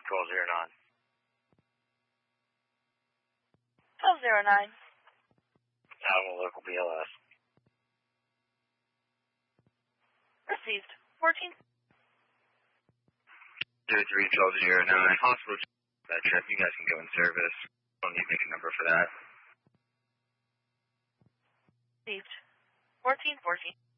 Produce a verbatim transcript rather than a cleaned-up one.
twelve zero nine. twelve zero nine. I'm a local B L S. Received. fourteen. two three twelve zero nine. Hospital that trip. You guys can go in service. Don't need to make a number for that. Received. fourteen fourteen.